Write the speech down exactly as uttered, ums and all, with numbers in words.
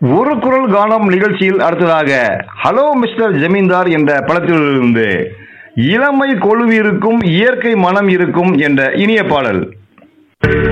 ஒரு குரல் கானம் நிகழ்ச்சியில் அடுத்ததாக ஹலோ மிஸ்டர் ஜமீன்தார் என்ற படத்திலிருந்து இளமை கொழுவிருக்கும் இயற்கை மனம் இருக்கும் என்ற இனிய பாடல்.